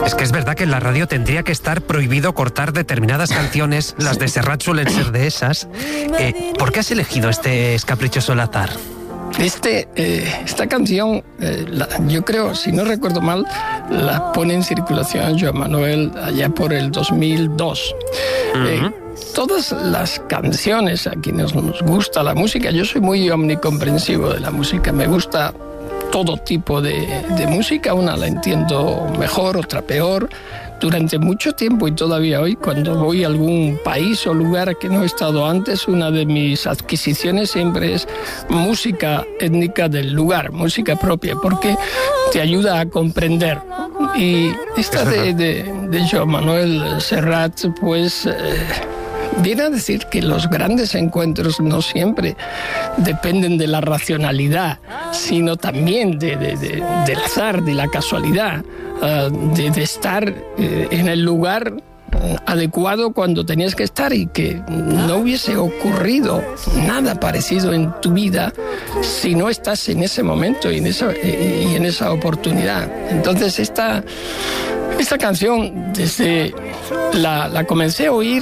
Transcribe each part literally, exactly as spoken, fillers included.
Es que es verdad que en la radio tendría que estar prohibido cortar determinadas canciones, las de Serrat suelen ser de esas. Eh, ¿Por qué has elegido este Es caprichoso el azar? Este, eh, esta canción, eh, la, yo creo, si no recuerdo mal, la pone en circulación Joan Manuel allá por el dos mil dos. Uh-huh. Eh, todas las canciones, a quienes nos gusta la música, yo soy muy omnicomprensivo de la música, me gusta todo tipo de, de música, una la entiendo mejor, otra peor. Durante mucho tiempo y todavía hoy, cuando voy a algún país o lugar que no he estado antes, una de mis adquisiciones siempre es música étnica del lugar, música propia, porque te ayuda a comprender. Y esta de, de, de Joan Manuel Serrat, pues eh, viene a decir que los grandes encuentros no siempre dependen de la racionalidad, sino también de, de, de, del azar, de la casualidad. Uh, de, de estar eh, en el lugar uh, adecuado cuando tenías que estar y que no hubiese ocurrido nada parecido en tu vida si no estás en ese momento y en esa, y, y en esa oportunidad. Entonces esta, esta canción desde la, la comencé a oír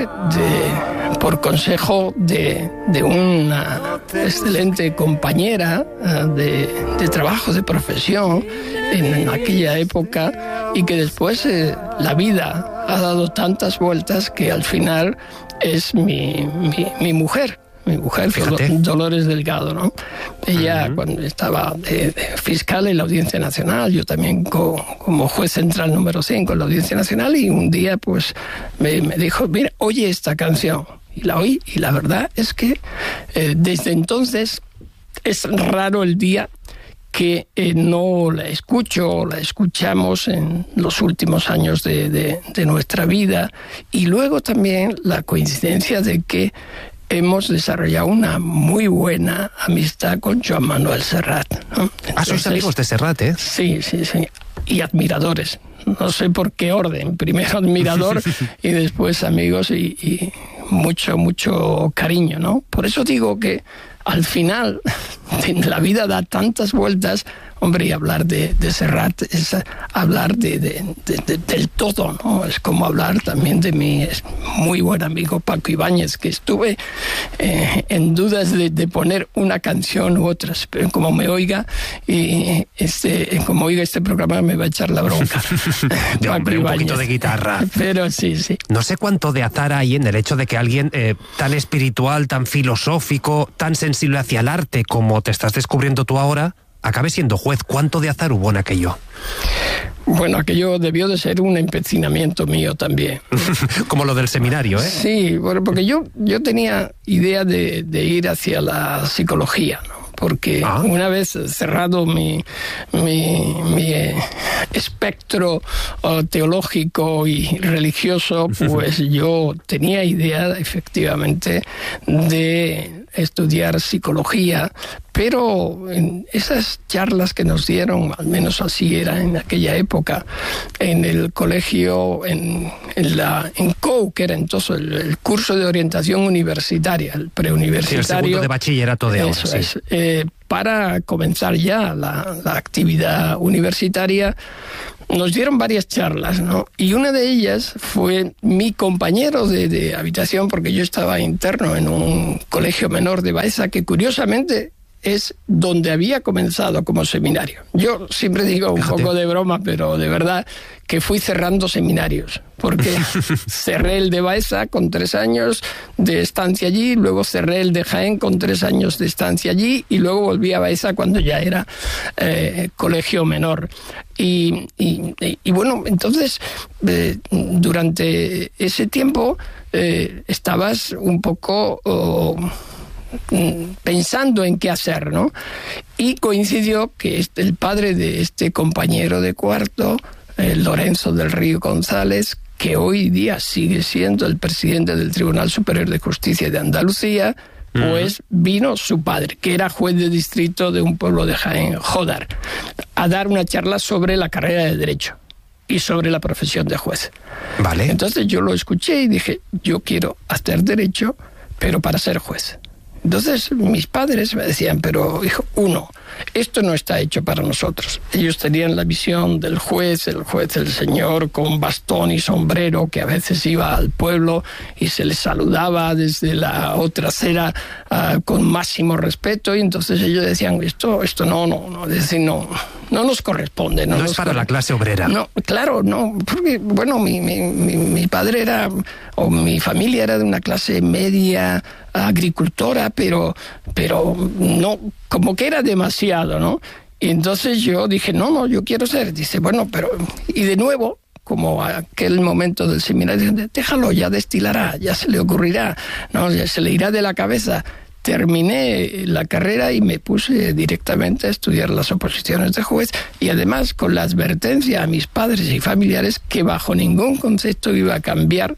de, por consejo de, de una excelente compañera uh, de, de trabajo, de profesión en aquella época, y que después eh, la vida ha dado tantas vueltas que al final es mi, mi, mi mujer, mi mujer Dol- Dolores Delgado, ¿no? Ella uh-huh. cuando estaba de, de fiscal en la Audiencia Nacional, yo también co- como juez central número cinco en la Audiencia Nacional, y un día pues me, me dijo, mira, oye esta canción, y la oí, y la verdad es que eh, desde entonces es raro el día que eh, no la escucho o la escuchamos en los últimos años de, de, de nuestra vida. Y luego también la coincidencia de que hemos desarrollado una muy buena amistad con Joan Manuel Serrat, ¿no? Entonces, ah, sois amigos de Serrat, ¿eh? Sí, sí, sí. Y admiradores. No sé por qué orden. Primero admirador y después amigos y, y mucho, mucho cariño, ¿no? Por eso digo que al final la vida da tantas vueltas, hombre, y hablar de, de Serrat es hablar de, de, de, de, del todo, ¿no? Es como hablar también de mi muy buen amigo Paco Ibáñez, que estuve eh, en dudas de, de poner una canción u otras, pero como me oiga, y este, como oiga este programa me va a echar la bronca. de hombre, un poquito de guitarra. Pero sí, sí. No sé cuánto de azar hay en el hecho de que alguien eh, tan espiritual, tan filosófico, tan sensible hacia el arte como te estás descubriendo tú ahora, acabe siendo juez. ¿Cuánto de azar hubo en aquello? Bueno, aquello debió de ser un empecinamiento mío también. Como lo del seminario, ¿eh? Sí, bueno, porque yo, yo tenía idea de, de ir hacia la psicología, ¿no? Porque ah. una vez cerrado mi, mi, mi espectro uh, teológico y religioso, pues yo tenía idea efectivamente de estudiar psicología, pero en esas charlas que nos dieron, al menos así era en aquella época, en el colegio, en, en la en C O U, que era entonces el, el curso de orientación universitaria, el preuniversitario. Sí, el segundo de bachillerato de ahora, eso sí. es, eh, para comenzar ya la, la actividad universitaria, nos dieron varias charlas, ¿no? Y una de ellas fue mi compañero de, de habitación, porque yo estaba interno en un colegio menor de Baeza, que curiosamente es donde había comenzado como seminario. Yo siempre digo un Fíjate. poco de broma, pero de verdad que fui cerrando seminarios, porque cerré el de Baeza con tres años de estancia allí, luego cerré el de Jaén con tres años de estancia allí, y luego volví a Baeza cuando ya era eh, colegio menor. Y, y, y bueno, entonces, eh, durante ese tiempo eh, estabas un poco... Oh, pensando en qué hacer, ¿no? Y coincidió que este, el padre de este compañero de cuarto, eh, Lorenzo del Río González, que hoy día sigue siendo el presidente del Tribunal Superior de Justicia de Andalucía, pues vino su padre, que era juez de distrito de un pueblo de Jaén, Jódar, a dar una charla sobre la carrera de Derecho y sobre la profesión de juez. Vale. Entonces yo lo escuché y dije, yo quiero hacer Derecho, pero para ser juez. Entonces mis padres me decían, pero hijo, uno, esto no está hecho para nosotros. Ellos tenían la visión del juez, el juez, el señor con bastón y sombrero, que a veces iba al pueblo y se les saludaba desde la otra acera uh, con máximo respeto, y entonces ellos decían, esto, esto no, no, no, es decir, no, no nos corresponde. No, no nos es para corre- la clase obrera. No, claro, no, porque, bueno, mi, mi, mi, mi padre era, o mi familia era de una clase media, agricultora, pero, pero no, como que era demasiado, ¿no? Y entonces yo dije, no, no, yo quiero ser. Dice, bueno, pero... Y de nuevo, como aquel momento del seminario, déjalo, ya destilará, ya se le ocurrirá, ¿no? Ya se le irá de la cabeza. Terminé la carrera y me puse directamente a estudiar las oposiciones de juez, y además con la advertencia a mis padres y familiares que bajo ningún concepto iba a cambiar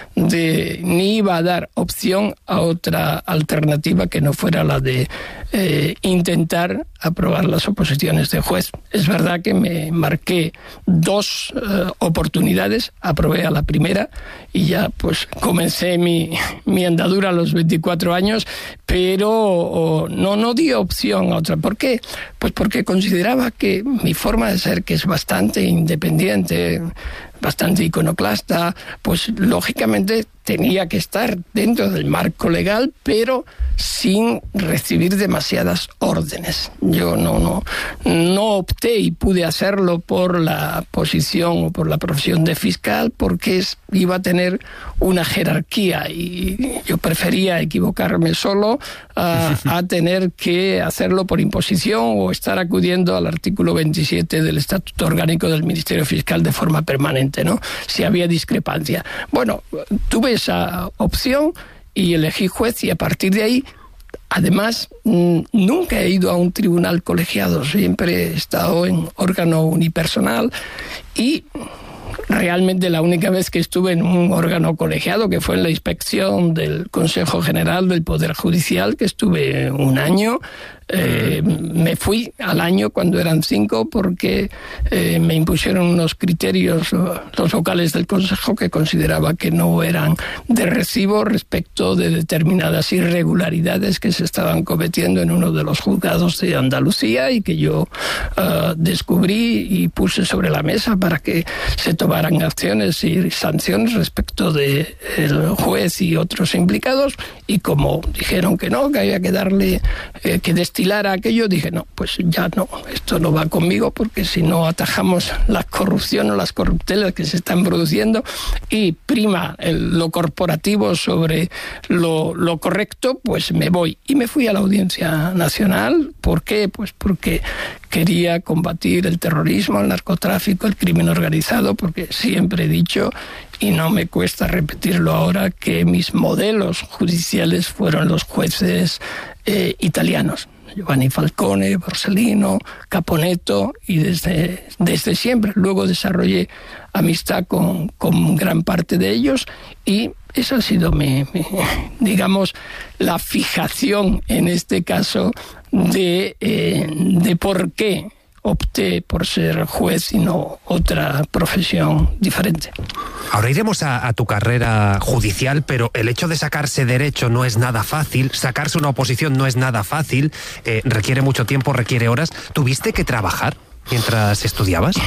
de, ni iba a dar opción a otra alternativa que no fuera la de eh, intentar aprobar las oposiciones de juez. Es verdad que me marqué dos eh, oportunidades, aprobé a la primera y ya pues comencé mi, mi andadura a los veinticuatro años, pero oh, no, no di opción a otra. ¿Por qué? Pues porque consideraba que mi forma de ser, que es bastante independiente, bastante iconoclasta, pues lógicamente tenía que estar dentro del marco legal, pero sin recibir demasiadas órdenes. Yo no, no, no opté y pude hacerlo por la posición o por la profesión de fiscal, porque es, iba a tener una jerarquía y yo prefería equivocarme solo a, a tener que hacerlo por imposición o estar acudiendo al artículo veintisiete del Estatuto Orgánico del Ministerio Fiscal de forma permanente, ¿no? Si había discrepancia. Bueno, tuve esa opción y elegí juez, y a partir de ahí, además, nunca he ido a un tribunal colegiado, siempre he estado en órgano unipersonal, y realmente la única vez que estuve en un órgano colegiado, que fue en la inspección del Consejo General del Poder Judicial, que estuve un año. Eh, me fui al año cuando eran cinco, porque eh, me impusieron unos criterios los vocales del Consejo que consideraba que no eran de recibo respecto de determinadas irregularidades que se estaban cometiendo en uno de los juzgados de Andalucía, y que yo uh, descubrí y puse sobre la mesa para que se tomaran acciones y sanciones respecto de el juez y otros implicados. Y como dijeron que no, que había que darle eh, que destilar a aquello, dije, no, pues ya no, esto no va conmigo, porque si no atajamos la corrupción o las corruptelas que se están produciendo y prima el, lo corporativo sobre lo, lo correcto, pues me voy. Y me fui a la Audiencia Nacional. ¿Por qué? Pues porque quería combatir el terrorismo, el narcotráfico, el crimen organizado, porque siempre he dicho, y no me cuesta repetirlo ahora, que mis modelos judiciales fueron los jueces eh, italianos. Giovanni Falcone, Borsellino, Caponetto, y desde, desde siempre. Luego desarrollé amistad con, con gran parte de ellos, y esa ha sido mi, mi, digamos, la fijación en este caso de, eh, de por qué opté por ser juez y no otra profesión diferente. Ahora iremos a, a tu carrera judicial, pero el hecho de sacarse derecho no es nada fácil, sacarse una oposición no es nada fácil, eh, requiere mucho tiempo, requiere horas. ¿Tuviste que trabajar mientras estudiabas?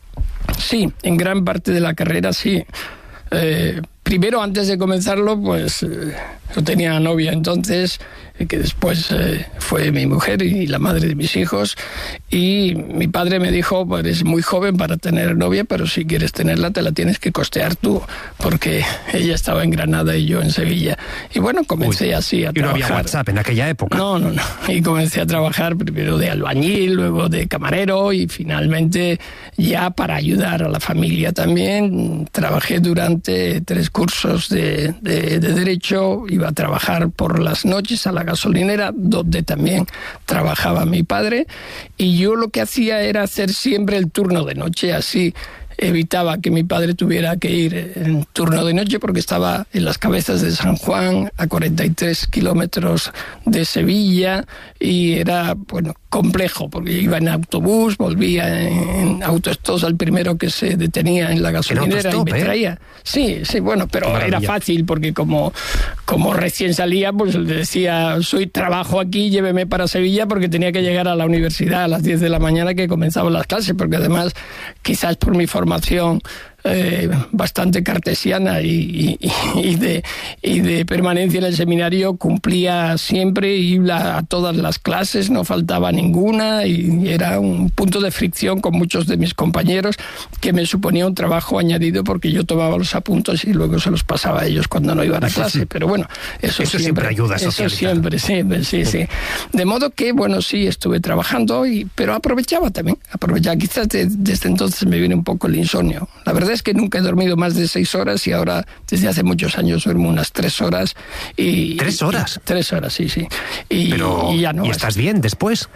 Sí, en gran parte de la carrera sí. Eh, primero, antes de comenzarlo, pues eh, yo tenía novia entonces, eh, que después eh, fue mi mujer y la madre de mis hijos, y mi padre me dijo, pues eres muy joven para tener novia, pero si quieres tenerla te la tienes que costear tú, porque ella estaba en Granada y yo en Sevilla. Y bueno, comencé Uy, así a y trabajar. ¿Y no había WhatsApp en aquella época? No, no, no. Y comencé a trabajar primero de albañil, luego de camarero, y finalmente ya para ayudar a la familia también. Trabajé durante tres cursos de, de, de Derecho, iba a trabajar por las noches a la gasolinera, donde también trabajaba mi padre, y yo lo que hacía era hacer siempre el turno de noche, así evitaba que mi padre tuviera que ir en turno de noche, porque estaba en las Cabezas de San Juan, a cuarenta y tres kilómetros de Sevilla, y era, bueno, complejo, porque iba en autobús, volvía en autostop al primero que se detenía en la gasolinera y me traía. ¿eh? Sí, sí, bueno, pero Maravilla. Era fácil, porque como, como recién salía, pues le decía, soy trabajo aquí, lléveme para Sevilla, porque tenía que llegar a la universidad a las diez de la mañana que comenzaban las clases, porque además, quizás por mi formación Eh, bastante cartesiana y, y, y, de, y de permanencia en el seminario, cumplía siempre, iba a todas las clases, no faltaba ninguna, y era un punto de fricción con muchos de mis compañeros, que me suponía un trabajo añadido, porque yo tomaba los apuntes y luego se los pasaba a ellos cuando no iban a clase. Pero bueno, eso, eso siempre, siempre ayuda a socializar. Eso siempre, siempre, sí, sí. De modo que, bueno, sí, estuve trabajando, y, pero aprovechaba también, aprovechaba. Quizás de, desde entonces me viene un poco el insomnio. La verdad es que nunca he dormido más de seis horas, y ahora desde hace muchos años duermo unas tres horas. Y, ¿Tres horas? Y, tres horas, sí, sí. Y, Pero, y ya no. ¿Y estás bien después?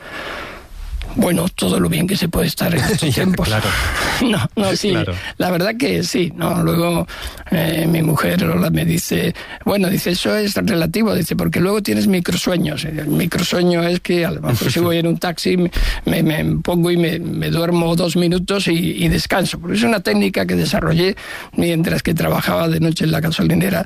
Bueno, todo lo bien que se puede estar en estos tiempos. Claro. No, no, sí. Claro. La verdad que sí. No, luego eh, mi mujer Lola me dice, bueno, dice, eso es relativo, dice, porque luego tienes microsueños. El microsueño es que a lo mejor si voy en un taxi me, me pongo y me, me duermo dos minutos y, y descanso. Porque es una técnica que desarrollé mientras que trabajaba de noche en la gasolinera,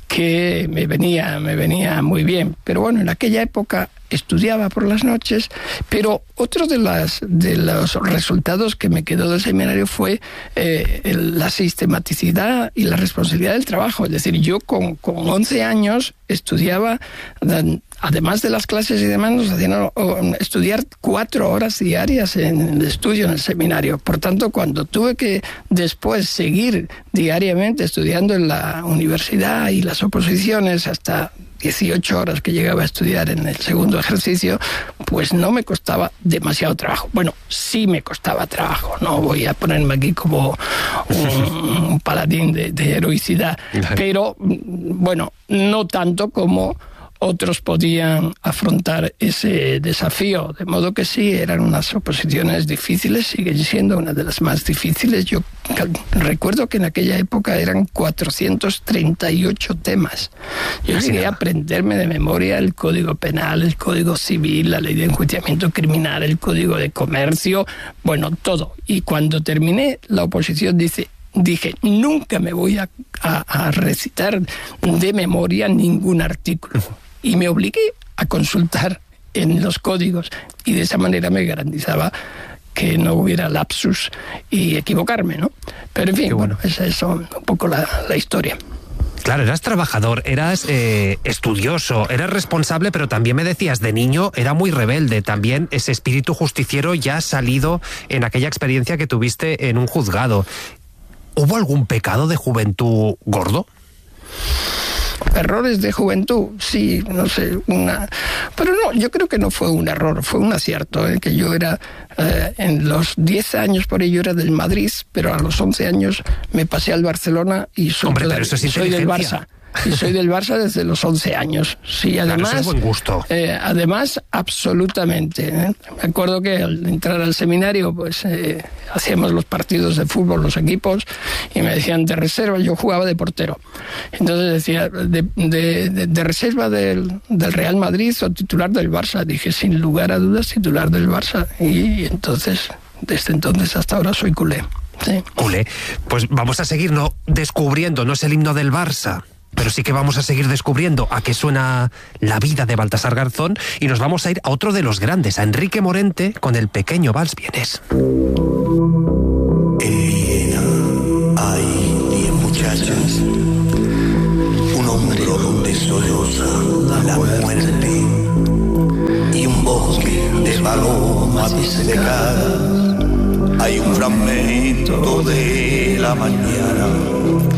que me venía, me venía muy bien. Pero bueno, en aquella época estudiaba por las noches, pero otro de, las, de los resultados que me quedó del seminario fue eh, el, la sistematicidad y la responsabilidad del trabajo. Es decir, yo con, con once años estudiaba, además de las clases y demás, nos hacían estudiar cuatro horas diarias en el estudio en el seminario. Por tanto, cuando tuve que después seguir diariamente estudiando en la universidad y las oposiciones hasta dieciocho horas que llegaba a estudiar en el segundo ejercicio, pues no me costaba demasiado trabajo. Bueno, sí me costaba trabajo, no voy a ponerme aquí como un, un paladín de, de heroicidad, pero bueno, no tanto como otros podían afrontar ese desafío, de modo que sí, eran unas oposiciones difíciles, siguen siendo una de las más difíciles. Yo recuerdo que en aquella época eran cuatrocientos treinta y ocho temas. Yo llegué a aprenderme de memoria el Código Penal, el Código Civil, la Ley de Enjuiciamiento Criminal, el Código de Comercio, bueno, todo. Y cuando terminé la oposición, dice, dije, nunca me voy a, a, a recitar de memoria ningún artículo. Y me obligué a consultar en los códigos, y de esa manera me garantizaba que no hubiera lapsus y equivocarme, ¿no? Pero en fin, Qué bueno, esa es un poco la, la historia. Claro, eras trabajador, eras eh, estudioso, eras responsable, pero también me decías, de niño era muy rebelde. También ese espíritu justiciero ya ha salido en aquella experiencia que tuviste en un juzgado. ¿Hubo algún pecado de juventud gordo? Errores de juventud, sí, no sé, una... Pero no, yo creo que no fue un error, fue un acierto, ¿eh? Que yo era, eh, en los diez años por ello era del Madrid, pero a los once años me pasé al Barcelona y soy, Hombre, del, pero eso es soy del Barça. Y soy del Barça desde los once años. Sí, además... Claro, eso es buen gusto. Eh, además, absolutamente. ¿eh? Me acuerdo que al entrar al seminario, pues eh, hacíamos los partidos de fútbol, los equipos, y me decían de reserva, yo jugaba de portero. Entonces decía, de, de, de, de reserva del, del Real Madrid o titular del Barça. Dije, sin lugar a dudas, titular del Barça. Y entonces, desde entonces hasta ahora soy culé. Sí. Culé. Pues vamos a seguir no, descubriendo, no es el himno del Barça, pero sí que vamos a seguir descubriendo a qué suena la vida de Baltasar Garzón, y nos vamos a ir a otro de los grandes, a Enrique Morente, con el pequeño Vals Vienes. En Viena hay diez muchachas, un hombro donde solloza la muerte y un bosque de palomas desecadas. Hay un fragmento de la mañana